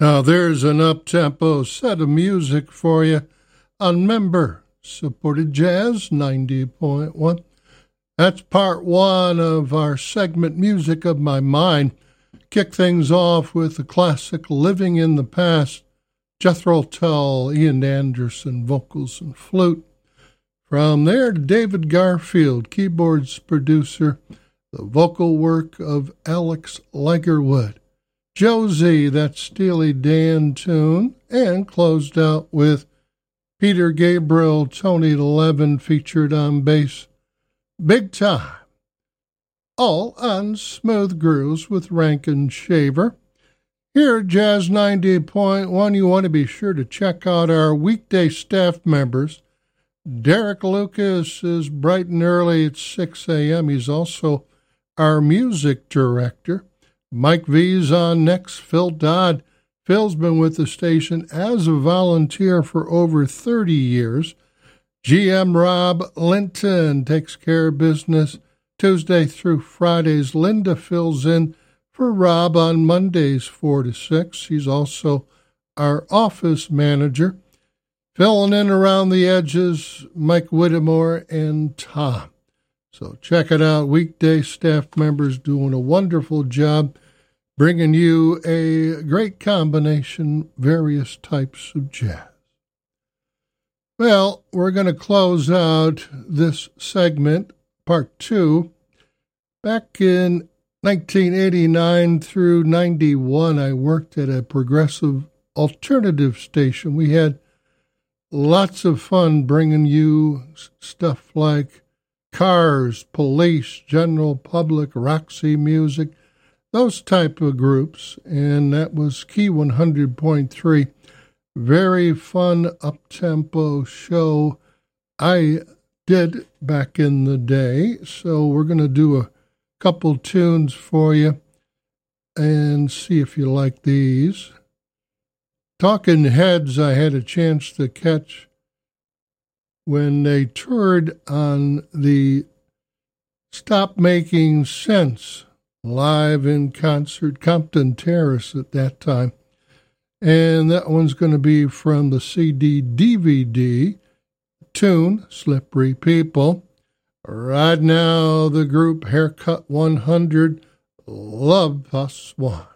Now there's an up-tempo set of music for you on member-supported Jazz 90.1. That's part one of our segment Music of My Mind. Kick things off with the classic Living in the Past, Jethro Tull, Ian Anderson, vocals and flute. From there to David Garfield, keyboards producer, the vocal work of Alex Legerwood. Josie, that Steely Dan tune, and closed out with Peter Gabriel, Tony Levin featured on bass, Big Time. All on Smooth Grooves with Rankin Shaver. Here at Jazz 90.1, you want to be sure to check out our weekday staff members. Derek Lucas is bright and early at 6 a.m. He's also our music director. Mike V's on next. Phil Dodd. Phil's been with the station as a volunteer for over 30 years. GM Rob Linton takes care of business Tuesday through Fridays. Linda fills in for Rob on Mondays 4 to 6. He's also our office manager. Filling in around the edges, Mike Whittemore and Tom. So check it out. Weekday staff members doing a wonderful job bringing you a great combination, various types of jazz. Well, we're going to close out this segment, part two. Back in 1989 through 91, I worked at a progressive alternative station. We had lots of fun bringing you stuff like Cars, Police, General Public, Roxy Music, those type of groups, and that was Key 100.3. Very fun up-tempo show I did back in the day, so we're going to do a couple tunes for you and see if you like these. Talking Heads, I had a chance to catch when they toured on the Stop Making Sense live in concert, Compton Terrace at that time. And that one's going to be from the CD-DVD tune, Slippery People. Right now, the group Haircut 100, Love Us One.